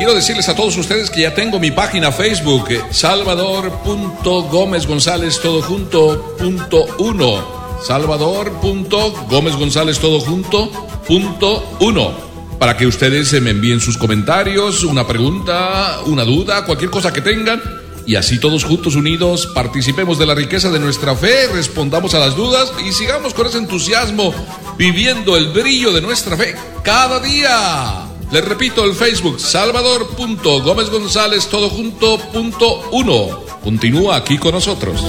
quiero decirles a todos ustedes que ya tengo mi página Facebook, salvador.gomezgonzalez.1. salvador.gomezgonzalez.1, para que ustedes me envíen sus comentarios, una pregunta, una duda, cualquier cosa que tengan, y así todos juntos unidos participemos de la riqueza de nuestra fe, respondamos a las dudas y sigamos con ese entusiasmo viviendo el brillo de nuestra fe cada día. Les repito, el Facebook, salvador.gomezgonzalez.1. Continúa aquí con nosotros.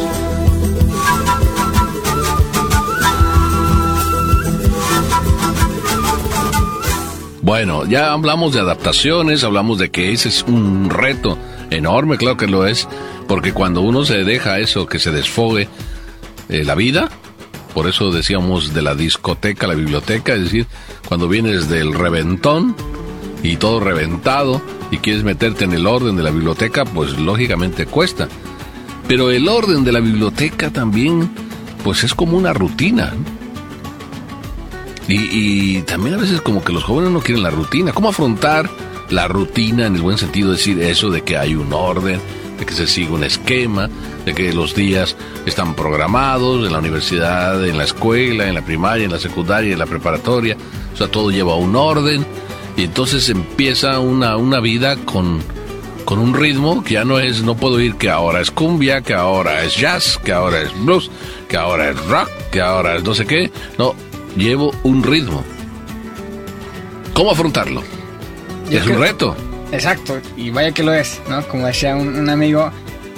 Bueno, ya hablamos de adaptaciones, hablamos de que ese es un reto enorme, claro que lo es, porque cuando uno se deja eso, que se desfogue la vida, por eso decíamos de la discoteca a la biblioteca, es decir, cuando vienes del reventón y todo reventado y quieres meterte en el orden de la biblioteca, pues lógicamente cuesta. Pero el orden de la biblioteca también, pues es como una rutina, ¿no? Y también a veces como que los jóvenes no quieren la rutina. ¿Cómo afrontar la rutina en el buen sentido? Decir eso de que hay un orden, de que se sigue un esquema, de que los días están programados en la universidad, en la escuela, en la primaria, en la secundaria, en la preparatoria. O sea, todo lleva un orden y entonces empieza una vida con un ritmo que ya no puedo ir que ahora es cumbia, que ahora es jazz, que ahora es blues, que ahora es rock, que ahora es no sé qué. No, llevo un ritmo. ¿Cómo afrontarlo? Es un reto. Exacto, y vaya que lo es, ¿no? Como decía un amigo,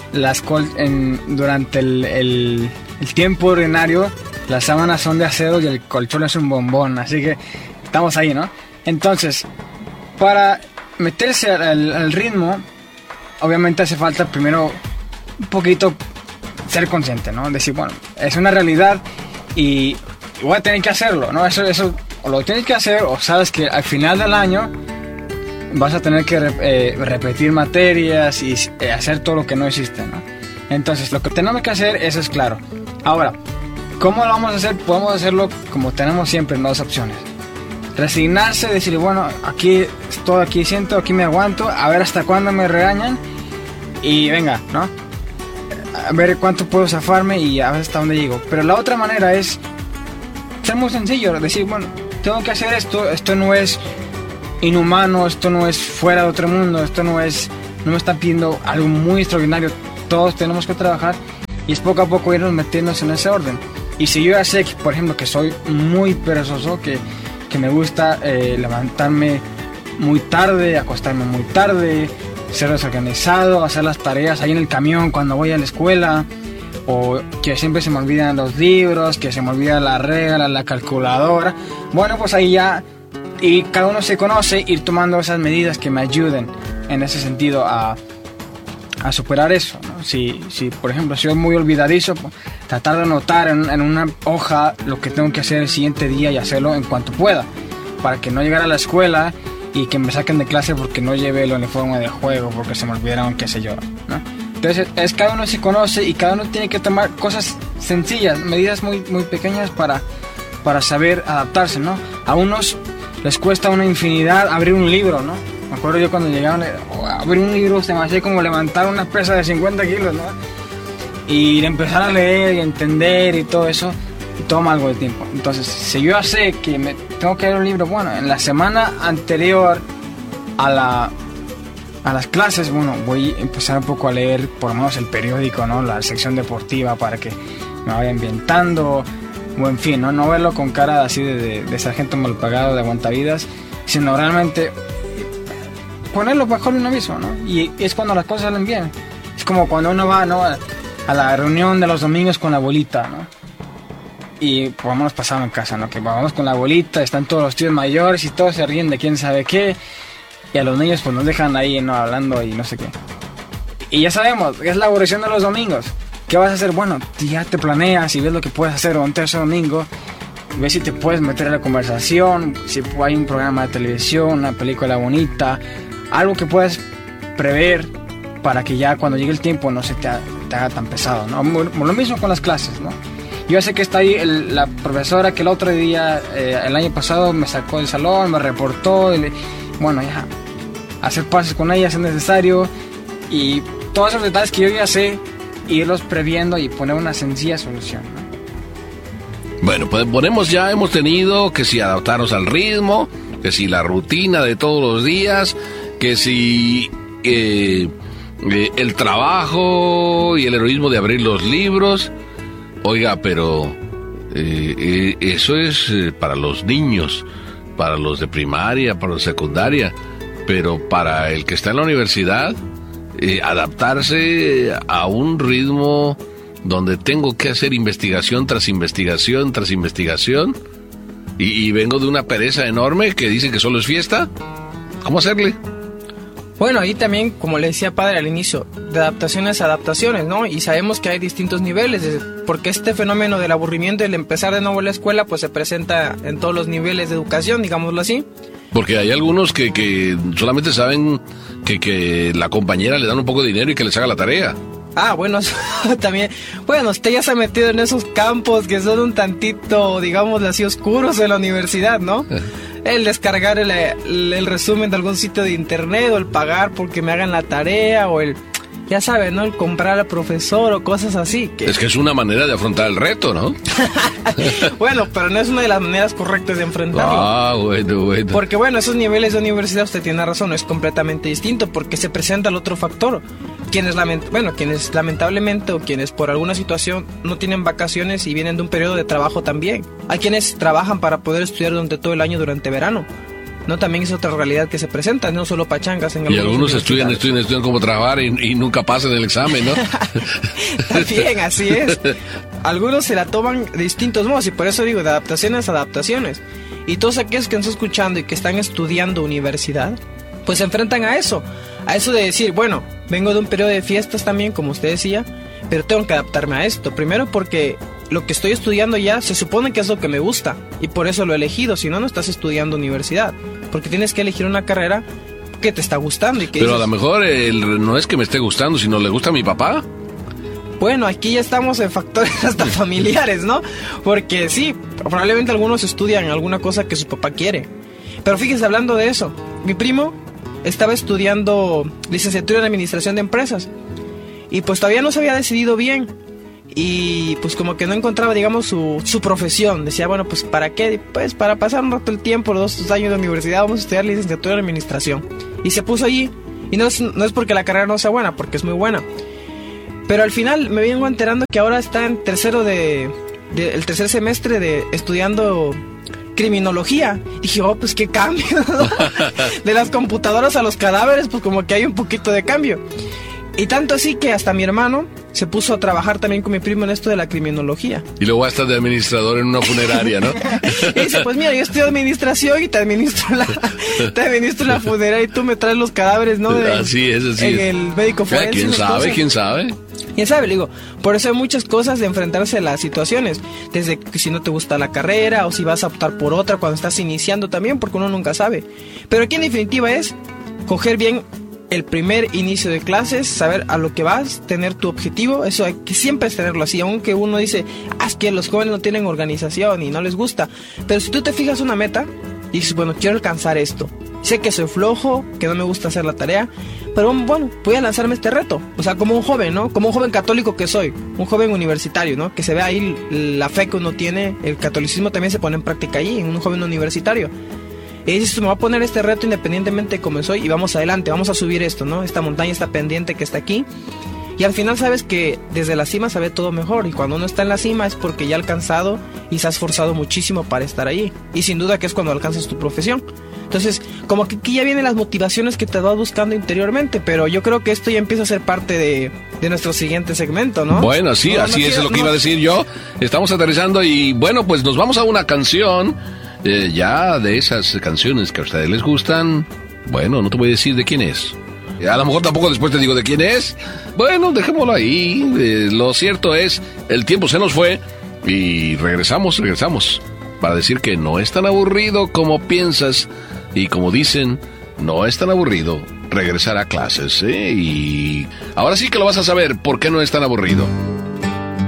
durante el tiempo ordinario, las sábanas son de acero y el colchón es un bombón, así que estamos ahí, ¿no? Entonces, para meterse al ritmo, obviamente hace falta primero un poquito ser consciente, ¿no? Decir, bueno, es una realidad y voy a tener que hacerlo, ¿no? Eso o lo tienes que hacer, o sabes que al final del año vas a tener que repetir materias y hacer todo lo que no hiciste, ¿no? Entonces, lo que tenemos que hacer, eso es claro. Ahora, ¿cómo lo vamos a hacer? Podemos hacerlo como tenemos siempre en dos opciones. Resignarse, decir, bueno, aquí estoy, aquí siento, aquí me aguanto, a ver hasta cuándo me regañan y venga, ¿no? A ver cuánto puedo zafarme y a ver hasta dónde llego. Pero la otra manera es ser muy sencillo, decir, bueno, tengo que hacer esto no es inhumano, esto no es fuera de otro mundo, esto no me está pidiendo algo muy extraordinario, todos tenemos que trabajar y es poco a poco irnos metiéndonos en ese orden. Y si yo ya sé, por ejemplo, que soy muy perezoso, que me gusta levantarme muy tarde, acostarme muy tarde, ser desorganizado, hacer las tareas ahí en el camión cuando voy a la escuela, o que siempre se me olvidan los libros, que se me olvida la regla, la calculadora. Bueno, pues ahí ya, y cada uno se conoce, ir tomando esas medidas que me ayuden en ese sentido a superar eso, ¿no? Si por ejemplo soy muy olvidadizo, pues, tratar de anotar en una hoja lo que tengo que hacer el siguiente día y hacerlo en cuanto pueda, para que no llegara a la escuela y que me saquen de clase porque no llevé el uniforme de juego, porque se me olvidaron, qué sé yo, ¿no? Entonces, cada uno se conoce y cada uno tiene que tomar cosas sencillas, medidas muy, muy pequeñas para saber adaptarse, ¿no? A unos les cuesta una infinidad abrir un libro, ¿no? Me acuerdo yo cuando llegaban, abrir un libro se me hacía como levantar una pesa de 50 kilos, ¿no? Y empezar a leer y entender y todo eso, toma algo de tiempo. Entonces, si yo sé que me tengo que leer un libro, bueno, en la semana anterior a las clases, bueno, voy a empezar un poco a leer por lo menos el periódico, ¿no? La sección deportiva para que me vaya ambientando, o en fin, no verlo con cara así de sargento mal pagado, de aguantavidas, sino realmente ponerlo bajo un aviso, ¿no? Y es cuando las cosas salen bien. Es como cuando uno va, ¿no?, a la reunión de los domingos con la abuelita, ¿no? Y pues vamos pasado en casa, ¿no? Que vamos con la abuelita, están todos los tíos mayores y todos se ríen de quién sabe qué. Y a los niños pues nos dejan ahí, ¿no?, hablando y no sé qué. Y ya sabemos, es la aburrición de los domingos. ¿Qué vas a hacer? Bueno, ya te planeas y ves lo que puedes hacer un tercer domingo. Ves si te puedes meter en la conversación, si hay un programa de televisión, una película bonita, algo que puedas prever para que ya cuando llegue el tiempo no se te haga tan pesado, ¿no? Lo mismo con las clases, ¿no? Yo sé que está ahí la profesora que el otro día, el año pasado, me sacó del salón, me reportó, bueno, ya, hacer pases con ellas es necesario, y todos esos detalles que yo ya sé, irlos previendo y poner una sencilla solución, ¿no? Bueno, pues hemos tenido que si adaptarnos al ritmo, que si la rutina de todos los días, que si el trabajo y el heroísmo de abrir los libros. Oiga, pero eso es para los niños, para los de primaria, para los de secundaria, pero para el que está en la universidad, adaptarse a un ritmo donde tengo que hacer investigación tras investigación tras investigación, y vengo de una pereza enorme que dicen que solo es fiesta. ¿Cómo hacerle? Bueno, ahí también, como le decía padre al inicio, de adaptaciones a adaptaciones, ¿no? Y sabemos que hay distintos niveles, porque este fenómeno del aburrimiento y el empezar de nuevo la escuela, pues se presenta en todos los niveles de educación, digámoslo así. Porque hay algunos que solamente saben que la compañera le dan un poco de dinero y que les haga la tarea. Ah, bueno, también. Bueno, usted ya se ha metido en esos campos que son un tantito, digamos así, oscuros en la universidad, ¿no? El descargar el resumen de algún sitio de internet, o el pagar porque me hagan la tarea, o el, ya sabe, ¿no? El comprar al profesor o cosas así. Es que es una manera de afrontar el reto, ¿no? Bueno, pero no es una de las maneras correctas de enfrentarlo. Ah, bueno. Porque bueno, esos niveles de universidad, usted tiene razón, es completamente distinto, porque se presenta el otro factor. Quienes lamentablemente, o quienes por alguna situación no tienen vacaciones y vienen de un periodo de trabajo también. Hay quienes trabajan para poder estudiar durante todo el año durante verano, ¿no? También es otra realidad que se presenta, no solo pachangas en y algunos estudian como trabajar y nunca pasan el examen, ¿no? También, así es. Algunos se la toman de distintos modos, y por eso digo, de adaptaciones a adaptaciones. Y todos aquellos que nos están escuchando y que están estudiando universidad, pues se enfrentan a eso de decir, bueno, vengo de un periodo de fiestas también, como usted decía, pero tengo que adaptarme a esto. Primero porque lo que estoy estudiando ya se supone que es lo que me gusta, y por eso lo he elegido. Si no, no estás estudiando universidad, porque tienes que elegir una carrera que te está gustando. Pero dices, a lo mejor no es que me esté gustando, sino le gusta a mi papá. Bueno, aquí ya estamos en factores hasta familiares, ¿no? Porque sí, probablemente algunos estudian alguna cosa que su papá quiere. Pero fíjese, hablando de eso, mi primo estaba estudiando licenciatura en administración de empresas, y pues todavía no se había decidido bien, y pues como que no encontraba, digamos, su profesión. Decía, bueno, pues ¿para qué? Pues para pasar un rato el tiempo, los 2 años de universidad, vamos a estudiar licenciatura en administración. Y se puso allí, y no es porque la carrera no sea buena, porque es muy buena. Pero al final me vengo enterando que ahora está en el tercer semestre de estudiando criminología. Dije, oh, pues qué cambio, ¿no? De las computadoras a los cadáveres, pues como que hay un poquito de cambio. Y tanto así que hasta mi hermano se puso a trabajar también con mi primo en esto de la criminología. Y luego hasta de administrador en una funeraria, ¿no? Y dice, pues mira, yo estudio administración y te administro la funeraria, y tú me traes los cadáveres, ¿no? Así es. En el médico forense. ¿Quién sabe? ¿Quién sabe? Le digo, por eso hay muchas cosas de enfrentarse a las situaciones. Desde que si no te gusta la carrera, o si vas a optar por otra cuando estás iniciando también, porque uno nunca sabe. Pero aquí en definitiva es coger bien el primer inicio de clases, saber a lo que vas, tener tu objetivo. Eso hay que siempre es tenerlo así, aunque uno dice, es que los jóvenes no tienen organización y no les gusta. Pero si tú te fijas una meta y dices, bueno, quiero alcanzar esto, sé que soy flojo, que no me gusta hacer la tarea, pero bueno, voy a lanzarme este reto. O sea, como un joven, ¿no? Como un joven católico que soy, un joven universitario, ¿no? Que se ve ahí la fe que uno tiene, el catolicismo también se pone en práctica allí, en un joven universitario. Y dices, me voy a poner este reto independientemente de cómo soy, y vamos adelante, vamos a subir esto, ¿no? Esta montaña, esta pendiente que está aquí. Y al final sabes que desde la cima se ve todo mejor, y cuando uno está en la cima es porque ya ha alcanzado y se ha esforzado muchísimo para estar allí. Y sin duda que es cuando alcanzas tu profesión. Entonces, como que aquí ya vienen las motivaciones que te vas buscando interiormente, pero yo creo que esto ya empieza a ser parte de nuestro siguiente segmento, ¿no? Bueno, sí, así es lo que iba a decir yo. Estamos aterrizando y bueno, pues nos vamos a una canción. Ya de esas canciones que a ustedes les gustan, bueno, no te voy a decir de quién es. A lo mejor tampoco después te digo de quién es. Bueno, dejémoslo ahí. Lo cierto es, el tiempo se nos fue y regresamos para decir que no es tan aburrido como piensas, y como dicen, no es tan aburrido regresar a clases, ¿eh? Y ahora sí que lo vas a saber por qué no es tan aburrido.